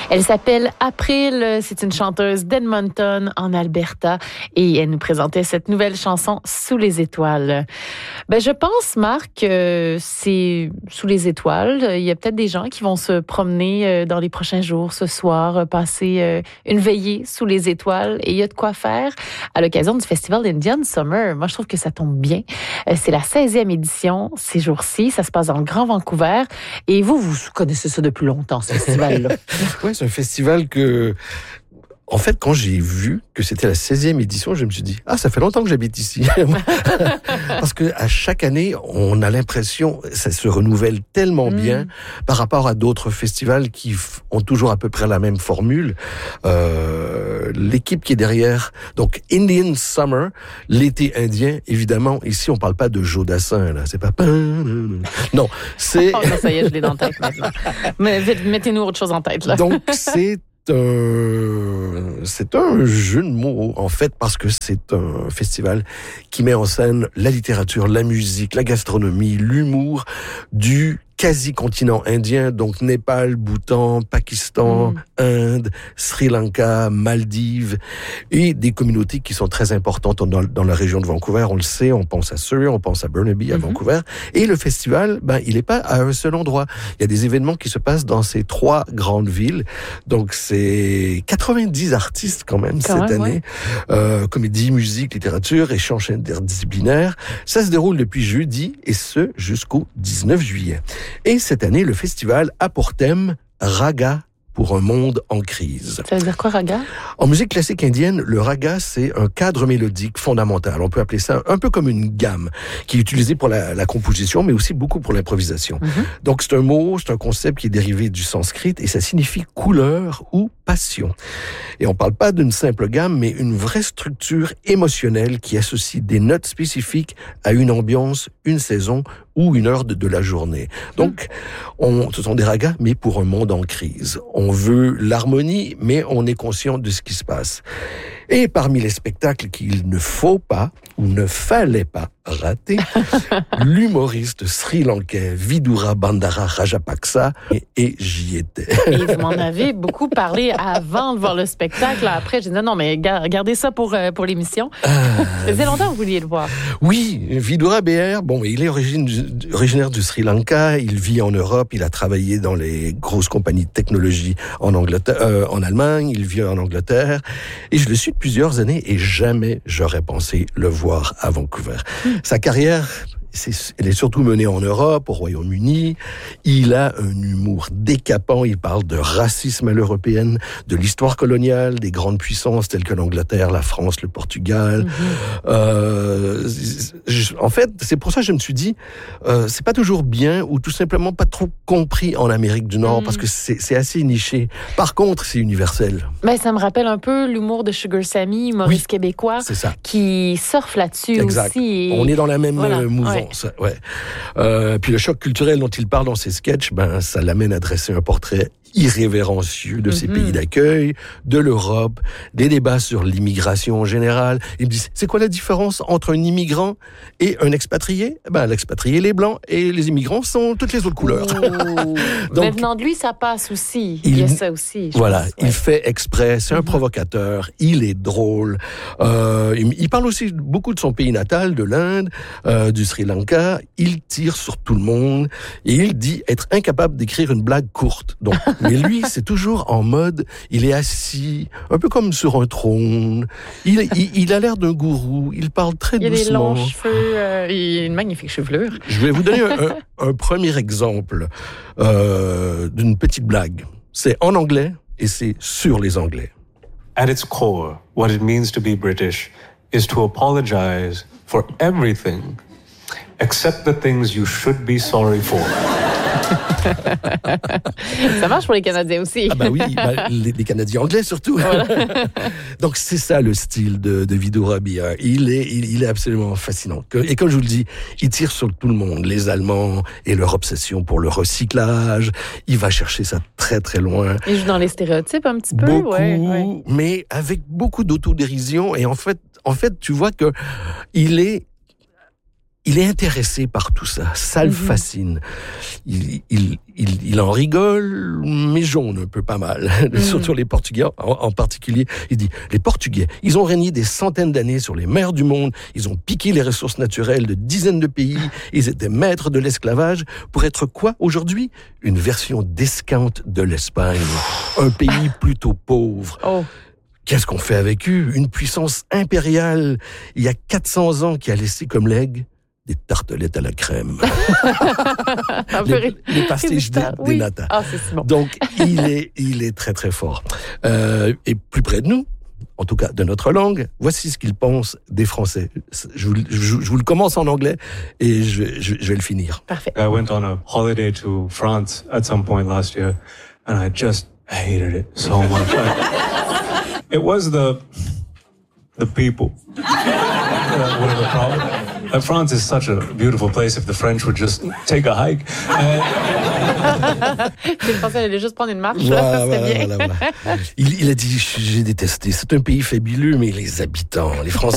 Elle s'appelle April, c'est une chanteuse d'Edmonton, en Alberta, et elle nous présentait cette nouvelle chanson, Sous les étoiles. Je pense, Marc, que c'est Sous les étoiles. Il y a peut-être des gens qui vont se promener dans les prochains jours, ce soir, passer une veillée sous les étoiles, et il y a de quoi faire à l'occasion du festival Indian Summer. Moi, je trouve que ça tombe bien. C'est la 16e édition ces jours-ci. Ça se passe dans le Grand Vancouver. Et vous connaissez ça depuis longtemps, ce festival-là. Oui, c'est un festival que... En fait, quand j'ai vu que c'était la 16e édition, je me suis dit, ça fait longtemps que j'habite ici. Parce que à chaque année, on a l'impression, ça se renouvelle tellement bien par rapport à d'autres festivals qui ont toujours à peu près la même formule. L'équipe qui est derrière, donc Indian Summer, l'été indien, évidemment, ici on parle pas de Joe Dassin, là, c'est pas... Non, c'est... Oh non, ça y est, je l'ai dans la tête maintenant. Mais mettez-nous autre chose en tête, là. Donc, c'est un jeu de mots, en fait, parce que c'est un festival qui met en scène la littérature, la musique, la gastronomie, l'humour du quasi-continent indien, donc Népal, Bhoutan, Pakistan, Inde, Sri Lanka, Maldives, et des communautés qui sont très importantes dans la région de Vancouver. On le sait, on pense à Surrey, on pense à Burnaby, à Vancouver. Et le festival, il n'est pas à un seul endroit. Il y a des événements qui se passent dans ces 3 grandes villes. Donc, c'est 90 artistes quand même cette année. Ouais. Comédie, musique, littérature, échanges interdisciplinaires. Ça se déroule depuis jeudi, et ce, jusqu'au 19 juillet. Et cette année, le festival a pour thème Raga pour un monde en crise. Ça veut dire quoi, raga? En musique classique indienne, le raga, c'est un cadre mélodique fondamental. On peut appeler ça un peu comme une gamme, qui est utilisée pour la composition, mais aussi beaucoup pour l'improvisation. Donc, c'est un mot, c'est un concept qui est dérivé du sanskrit, et ça signifie couleur ou passion. Et on parle pas d'une simple gamme, mais une vraie structure émotionnelle qui associe des notes spécifiques à une ambiance, une saison ou une heure de la journée. Donc, ce sont des ragas, mais pour un monde en crise. On veut l'harmonie, mais on est conscient de ce qui se passe. Et parmi les spectacles qu'il ne faut pas, ou ne fallait pas rater, l'humoriste sri-lankais Vidura Bandara Rajapaksa, et j'y étais. Et vous m'en avez beaucoup parlé avant de voir le spectacle. Après, j'ai dit non, mais gardez ça pour l'émission. Ça faisait longtemps que vous vouliez le voir. Oui, Vidura BR, il est originaire du Sri Lanka, il vit en Europe, il a travaillé dans les grosses compagnies de technologie en Allemagne, il vit en Angleterre, et je le suis depuis plusieurs années, et jamais j'aurais pensé le voir à Vancouver. Sa carrière, elle est surtout menée en Europe, au Royaume-Uni. Il a un humour décapant. Il parle de racisme à l'européenne, de l'histoire coloniale, des grandes puissances telles que l'Angleterre, la France, le Portugal. En fait, c'est pour ça que je me suis dit, c'est pas toujours bien ou tout simplement pas trop compris en Amérique du Nord parce que c'est assez niché. Par contre, c'est universel. Ça me rappelle un peu l'humour de Sugar Sammy, humoriste québécois, c'est ça, qui surfe là-dessus aussi. On est dans la même mouvance. Ouais. Puis le choc culturel dont il parle dans ses sketchs, ça l'amène à dresser un portrait irrévérencieux de ces pays d'accueil, de l'Europe, des débats sur l'immigration en général. Il me dit, c'est quoi la différence entre un immigrant et un expatrié? L'expatrié, les blancs, et les immigrants sont toutes les autres couleurs. Donc, venant de lui, ça passe aussi. Il y a ça aussi. Voilà, il fait exprès, c'est un provocateur, il est drôle. Il parle aussi beaucoup de son pays natal, de l'Inde, du Sri Lanka. Il tire sur tout le monde et il dit être incapable d'écrire une blague courte. Donc, mais lui, c'est toujours en mode, il est assis, un peu comme sur un trône. Il a l'air d'un gourou, il parle très doucement. Il a des longs cheveux, il a une magnifique chevelure. Je vais vous donner un premier exemple d'une petite blague. C'est en anglais et c'est sur les Anglais. At its core, what it means to be British is to apologize for everything except the things you should be sorry for. Ça marche pour les Canadiens aussi. Oui, les Canadiens anglais surtout. Voilà. Donc c'est ça le style de Vidura BR. Il est absolument fascinant. Et comme je vous le dis, il tire sur tout le monde. Les Allemands et leur obsession pour le recyclage. Il va chercher ça très très loin. Il joue dans les stéréotypes un petit peu. Beaucoup, mais avec beaucoup d'autodérision. Et en fait, tu vois que il il est intéressé par tout ça. Ça le fascine. Il en rigole, mais jaune un peu pas mal. Surtout les Portugais en particulier. Il dit, les Portugais, ils ont régné des centaines d'années sur les mers du monde. Ils ont piqué les ressources naturelles de dizaines de pays. Ils étaient maîtres de l'esclavage pour être quoi aujourd'hui? Une version descante de l'Espagne. Un pays plutôt pauvre. Oh. Qu'est-ce qu'on fait avec eux? Une puissance impériale, il y a 400 ans, qui a laissé comme legs des tartelettes à la crème. les pastiches des nata. Ah, c'est bon. Donc, il est très, très fort. Et plus près de nous, en tout cas de notre langue, voici ce qu'il pense des Français. Je vous le commence en anglais et je vais le finir. Parfait. I went on a holiday to France at some point last year, and I just hated it so much. It was the people. Were the problem. France is such a beautiful place if the French would just take a hike. Si le Français allait juste prendre une marche, là, c'est bien. Voilà. Il a dit, j'ai détesté. C'est un pays fabuleux, mais les habitants, les Français